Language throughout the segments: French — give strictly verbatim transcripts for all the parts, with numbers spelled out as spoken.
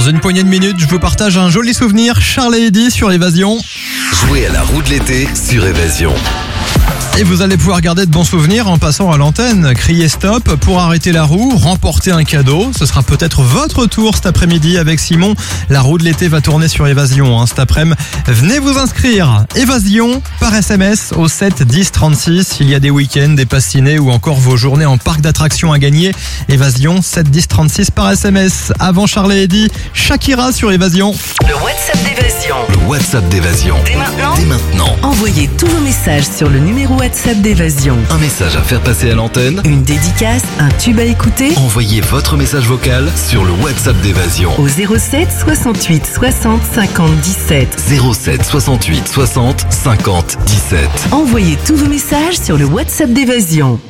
une poignée de minutes, je vous partage un joli souvenir. Charles et Eddy sur Évasion. Jouez à la roue de l'été sur Évasion. Et vous allez pouvoir garder de bons souvenirs en passant à l'antenne. Criez stop pour arrêter la roue, remporter un cadeau. Ce sera peut-être votre tour cet après-midi avec Simon. La roue de l'été va tourner sur Évasion hein, cet après-midi. Venez vous inscrire. Évasion par S M S au sept dix trente-six. Il y a des week-ends, des passes ciné ou encore vos journées en parc d'attractions à gagner. Évasion sept dix trente-six par S M S. Avant Charles et Eddy, Shakira sur Évasion. Le WhatsApp d'Évasion. Le WhatsApp d'Évasion. Dès maintenant, Dès maintenant. Envoyez tous vos messages sur le numéro WhatsApp d'Évasion. Un message à faire passer à l'antenne. Une dédicace, un tube à écouter. Envoyez votre message vocal sur le WhatsApp d'Évasion. Au zéro sept soixante-huit soixante cinquante dix-sept. zéro sept soixante-huit soixante cinquante dix-sept. Envoyez tous vos messages sur le WhatsApp d'Évasion.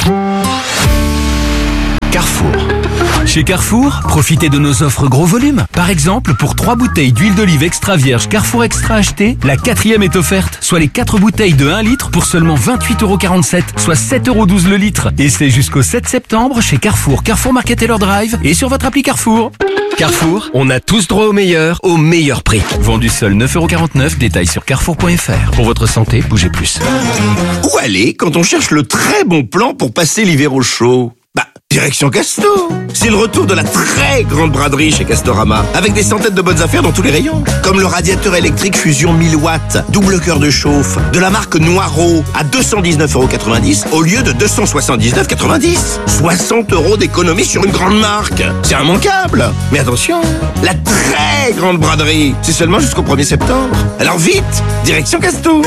Carrefour. Chez Carrefour, profitez de nos offres gros volume. Par exemple, pour trois bouteilles d'huile d'olive extra vierge Carrefour Extra achetées, la quatrième est offerte, soit les quatre bouteilles de un litre pour seulement vingt-huit euros quarante-sept, soit sept euros douze le litre. Et c'est jusqu'au sept septembre chez Carrefour, Carrefour Market Taylor Drive et sur votre appli Carrefour. Carrefour, on a tous droit au meilleur, au meilleur prix. Vendu seul neuf euros quarante-neuf, détail sur carrefour point f r. Pour votre santé, bougez plus. Où aller quand on cherche le très bon plan pour passer l'hiver au chaud? Bah, direction Casto. C'est le retour de la très grande braderie chez Castorama, avec des centaines de bonnes affaires dans tous les rayons. Comme le radiateur électrique Fusion mille watts, double cœur de chauffe, de la marque Noireau, à deux cent dix-neuf euros quatre-vingt-dix au lieu de deux cent soixante-dix-neuf euros quatre-vingt-dix. soixante euros d'économie sur une grande marque. C'est immanquable. Mais attention, la très grande braderie, c'est seulement jusqu'au premier septembre. Alors vite, direction Casto.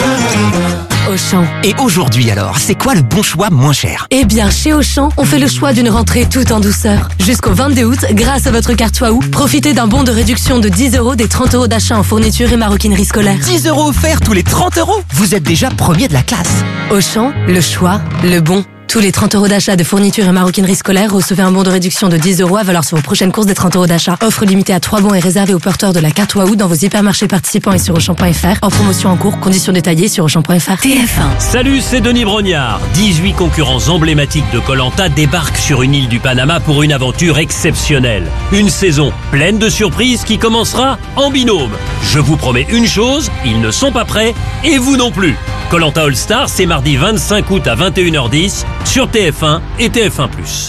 Auchan. Et aujourd'hui alors, c'est quoi le bon choix moins cher? Eh bien, chez Auchan, on fait le choix d'une rentrée tout en douceur. Jusqu'au vingt-deux août, grâce à votre carte Waouh, profitez d'un bon de réduction de dix euros des trente euros d'achat en fourniture et maroquinerie scolaire. dix euros offerts tous les trente euros? Vous êtes déjà premier de la classe. Auchan, le choix, le bon. Tous les trente euros d'achat de fourniture et maroquinerie scolaire, recevez un bon de réduction de dix euros à valeur sur vos prochaines courses des trente euros d'achat. Offre limitée à trois bons et réservée aux porteurs de la carte Waouh dans vos hypermarchés participants et sur auchan point f r. En promotion en cours, conditions détaillées sur auchan point f r. T F un. Salut, c'est Denis Brognard. dix-huit concurrents emblématiques de Koh-Lanta débarquent sur une île du Panama pour une aventure exceptionnelle. Une saison pleine de surprises qui commencera en binôme. Je vous promets une chose, ils ne sont pas prêts et vous non plus. Koh-Lanta All Star, c'est mardi vingt-cinq août à vingt et une heures dix sur T F un et T F un plus.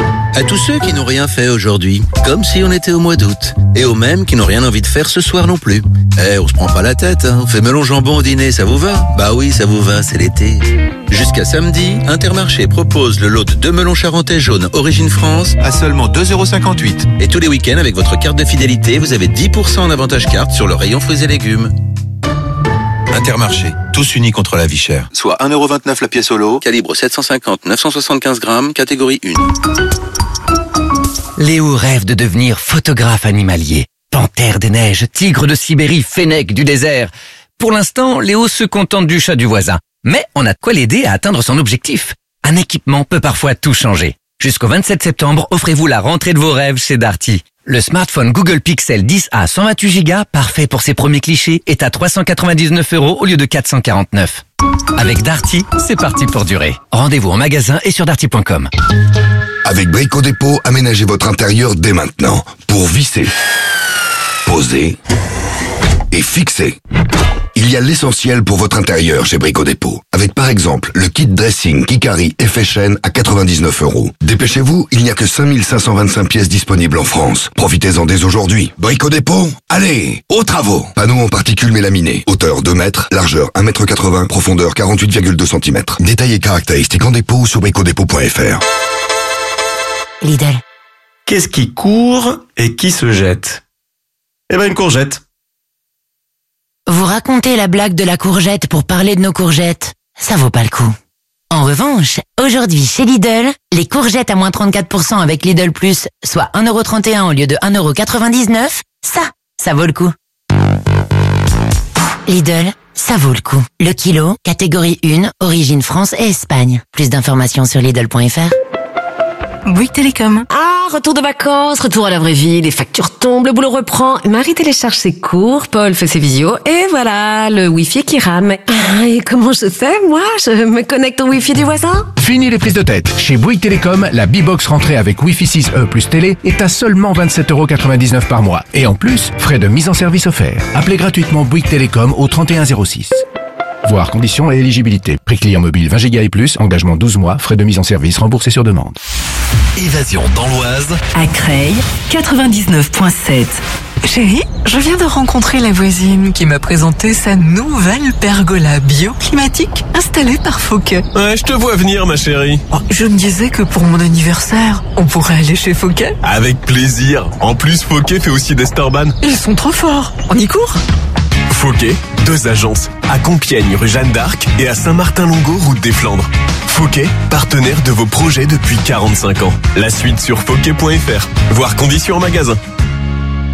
À tous ceux qui n'ont rien fait aujourd'hui, comme si on était au mois d'août. Et aux mêmes qui n'ont rien envie de faire ce soir non plus. Eh, on se prend pas la tête, hein. On fait melon jambon au dîner, ça vous va? Bah oui, ça vous va, c'est l'été. Jusqu'à samedi, Intermarché propose le lot de deux melons charentais jaunes Origine France à seulement deux euros cinquante-huit. Et tous les week-ends, avec votre carte de fidélité, vous avez dix pour cent en avantage carte sur le rayon fruits et légumes. Intermarché, tous unis contre la vie chère. Soit un euro vingt-neuf la pièce au lot, calibre sept cent cinquante neuf cent soixante-quinze grammes, catégorie un. Léo rêve de devenir photographe animalier. Panthère des neiges, tigre de Sibérie, fennec du désert. Pour l'instant, Léo se contente du chat du voisin. Mais on a de quoi l'aider à atteindre son objectif. Un équipement peut parfois tout changer. Jusqu'au vingt-sept septembre, offrez-vous la rentrée de vos rêves chez Darty. Le smartphone Google Pixel dix A cent vingt-huit giga, parfait pour ses premiers clichés, est à trois cent quatre-vingt-dix-neuf euros au lieu de quatre cent quarante-neuf. Avec Darty, c'est parti pour durer. Rendez-vous en magasin et sur darty point com. Avec Brico Dépôt, aménagez votre intérieur dès maintenant pour visser, poser et fixer. Il y a l'essentiel pour votre intérieur chez Brico Dépôt. Avec par exemple le kit dressing Kikari Effet Chêne à quatre-vingt-dix-neuf euros. Dépêchez-vous, il n'y a que cinq mille cinq cent vingt-cinq pièces disponibles en France. Profitez-en dès aujourd'hui. Brico Dépôt, allez, aux travaux. Panneaux en particules mélaminées. Hauteur deux mètres, largeur un mètre quatre-vingts, profondeur quarante-huit virgule deux centimètres. Détails et caractéristiques en dépôt sur brico dépôt point f r. Lidl. Qu'est-ce qui court et qui se jette? Eh ben une courgette. Vous racontez la blague de la courgette pour parler de nos courgettes. Ça vaut pas le coup. En revanche, aujourd'hui chez Lidl, les courgettes à moins trente-quatre pour cent avec Lidl Plus, soit un euro trente et un au lieu de un euro quatre-vingt-dix-neuf, ça, ça vaut le coup. Lidl, ça vaut le coup. Le kilo, catégorie un, origine France et Espagne. Plus d'informations sur Lidl point f r. Bouygues Télécom. Ah, retour de vacances, retour à la vraie vie, les factures tombent, le boulot reprend, Marie télécharge ses cours, Paul fait ses visios, et voilà, le wifi qui rame. Ah, et comment je fais, moi? Je me connecte au wifi du voisin? Fini les prises de tête. Chez Bouygues Télécom, la B-Box rentrée avec Wi-Fi six E plus télé est à seulement vingt-sept euros quatre-vingt-dix-neuf par mois. Et en plus, frais de mise en service offerts. Appelez gratuitement Bouygues Télécom au trente et un zéro six. Voir conditions et éligibilité. Prix client mobile vingt gigas et plus, engagement douze mois, frais de mise en service remboursés sur demande. Évasion dans l'Oise. À Creil, quatre-vingt-dix-neuf virgule sept. Chérie, je viens de rencontrer la voisine qui m'a présenté sa nouvelle pergola bioclimatique installée par Fauquet. Ouais, je te vois venir, ma chérie. Oh, je me disais que pour mon anniversaire, on pourrait aller chez Fauquet. Avec plaisir. En plus, Fauquet fait aussi des Starban. Ils sont trop forts. On y court? Fauquet, deux agences. À Compiègne, rue Jeanne d'Arc et à Saint-Martin-Longo, route des Flandres. Fauquet, partenaire de vos projets depuis quarante-cinq ans. La suite sur fauquet point f r. Voir conditions en magasin.